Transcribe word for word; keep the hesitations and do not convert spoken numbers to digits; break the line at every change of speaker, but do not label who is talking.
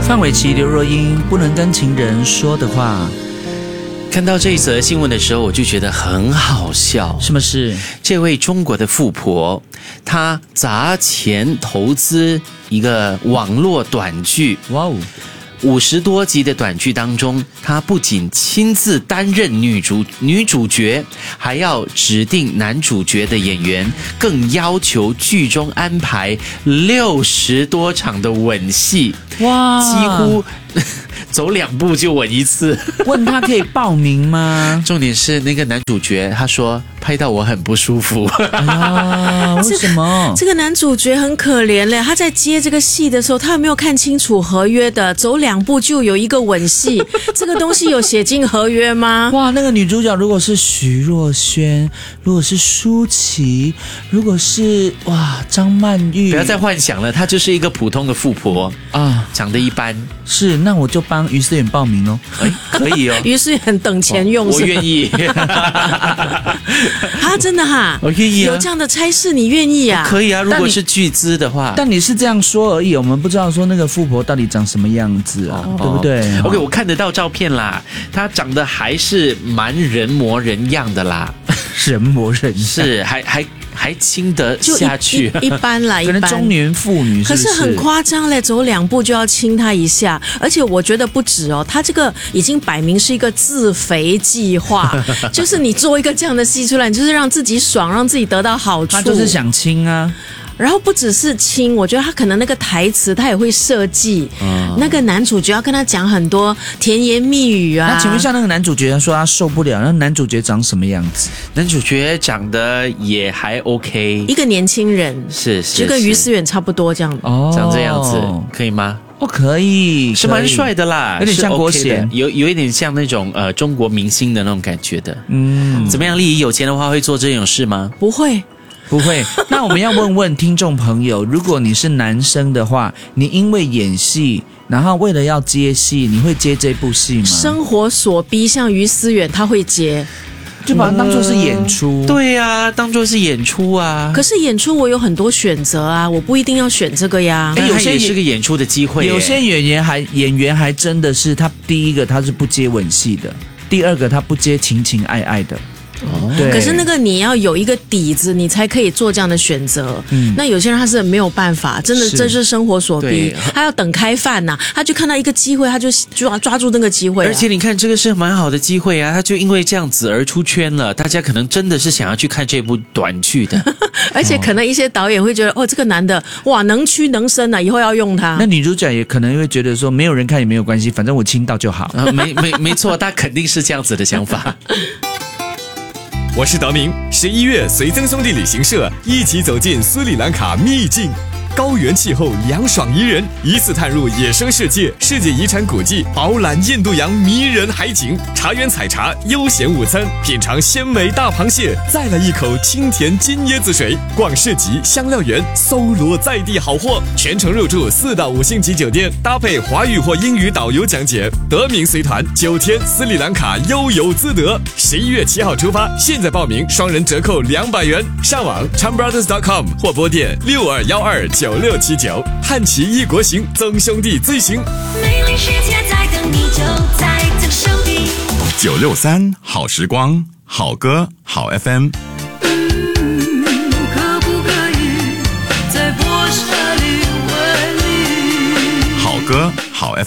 范玮琪、刘若英不能跟情人说的话。
看到这一则新闻的时候，我就觉得很好笑。
什么事？
这位中国的富婆，她砸钱投资一个网络短剧，
哇哦！
五十多集的短剧当中，她不仅亲自担任女主女主角，还要指定男主角的演员，更要求剧中安排六十多场的吻戏，
哇，
几乎走两步就吻一次。
问他可以报名吗？
重点是那个男主角他说拍到我很不舒服。
啊，为什么？
这个男主角很可怜嘞，他在接这个戏的时候，他有没有看清楚合约的？走两步就有一个吻戏，这个东西有写进合约吗？
哇，那个女主角如果是徐若瑄，如果是舒淇，如果是哇张曼玉，
不要再幻想了，她就是一个普通的富婆啊，长得一般。
是，那我就帮于思远报名哦。
哎，可以哦。
于是很等钱用，
哦、我愿意。
啊，真的哈，
我愿意啊。
有这样的差事，你愿意啊？
可以啊，如果是巨资的话。
但你是这样说而已，我们不知道说那个富婆到底长什么样子啊，哦、对不对
？OK， 我看得到照片啦，她长得还是蛮人模人样的啦，
人模人样，
是还还。还亲得下去，
一, 一, 一般啦，
可能中年妇女是不是，
可是很夸张嘞，走两步就要亲她一下，而且我觉得不止哦，他这个已经摆明是一个自肥计划，就是你做一个这样的戏出来，你就是让自己爽，让自己得到好处，
他就是想亲啊。
然后不只是亲，我觉得他可能那个台词他也会设计，嗯、那个男主角要跟他讲很多甜言蜜语啊。
那请问一下，那个男主角说他受不了，那男主角长什么样子？
男主角长得也还 OK，
一个年轻人，
是是，
就跟于思远差不多这样，
哦，
长这样子可以吗？
哦，可以，
是蛮帅的啦，
有点像郭贤，
OK， 有有一点像那种呃中国明星的那种感觉的。
嗯，
怎么样？丽姨有钱的话会做这种事吗？
不会。
不会，那我们要问问听众朋友，如果你是男生的话，你因为演戏，然后为了要接戏，你会接这部戏吗？
生活所逼，像于思远他会接，
就把它当作是演出。
呃、对呀、啊，当作是演出啊。
可是演出我有很多选择啊，我不一定要选这个呀。
哎，有些也是个演出的机会。
有些演员还演员还真的是，他第一个他是不接吻戏的，第二个他不接情情爱爱的。
哦，可是那个你要有一个底子，你才可以做这样的选择。嗯，那有些人他是没有办法，真的这是生活所逼，他要等开饭呐、啊，他就看到一个机会，他就抓抓住那个机会、啊。
而且你看，这个是蛮好的机会啊，他就因为这样子而出圈了，大家可能真的是想要去看这部短剧的。
而且可能一些导演会觉得，哦，这个男的哇能屈能伸啊，以后要用他。
那女主角也可能会觉得说，没有人看也没有关系，反正我亲到就好。
啊、没没没错，他肯定是这样子的想法。
我是德明，十一月随曾兄弟旅行社一起走进斯里兰卡秘境，高原气候凉爽宜人，一次探入野生世界，世界遗产古迹，饱览印度洋迷人海景，茶园采茶，悠闲午餐，品尝鲜美大螃蟹，再来一口清甜金椰子水，逛市集香料园，搜罗在地好货，全程入住四到五星级酒店，搭配华语或英语导游讲解，德明随团九天斯里兰卡悠游自得，十一月七号出发，现在报名双人折扣两百元，上网 chambrothers dot com 或拨电六二幺二九六七九，汉奇异国行，曾兄弟最行。
美丽世界在等你，就在曾兄弟。
九六三好时光，好歌好 F M。
嗯，可不可以在播社里为你？
好歌好 F M。